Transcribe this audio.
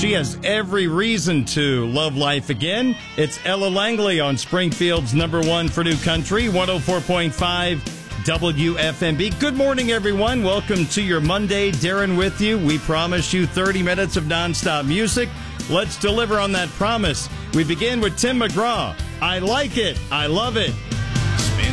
She has every reason to love life again. It's Ella Langley on Springfield's #1 for New Country, 104.5 WFMB. Good morning, everyone. Welcome to your Monday. Darren with you. We promise you 30 minutes of nonstop music. Let's deliver on that promise. We begin with Tim McGraw. I like it. I love it.